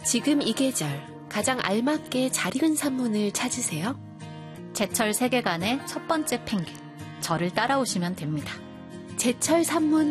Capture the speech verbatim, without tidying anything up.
지금 이 계절 가장 알맞게 잘 익은 산문을 찾으세요. 제철 세계관의 첫 번째 펭귄, 저를 따라오시면 됩니다. 제철 산문